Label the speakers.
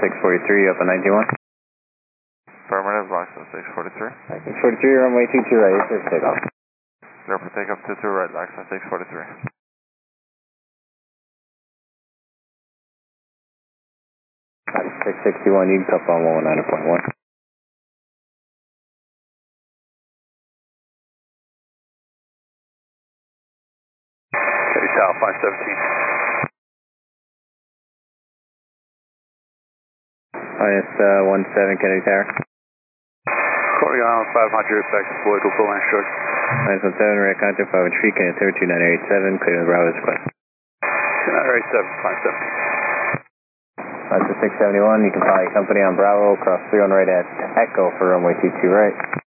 Speaker 1: 643 up on 91.
Speaker 2: Affirmative, Blackstone 643.
Speaker 1: 643, runway 22 right, clear for takeoff.
Speaker 2: Clear for takeoff 22 right, Blackstone 643.
Speaker 1: 661, you can top on 119.1.
Speaker 3: Kennedy South 517.
Speaker 1: Minus 17 Kennedy Tower.
Speaker 3: Corey Island 500, back to Floyd, full line short.
Speaker 1: Minus 17, red contact 513, Kennedy Tower 2987, clear to Bravo request.
Speaker 3: 2987, 570.
Speaker 1: Minus 671, you can follow your company on Bravo, cross 3 on right at Echo for runway 22 right.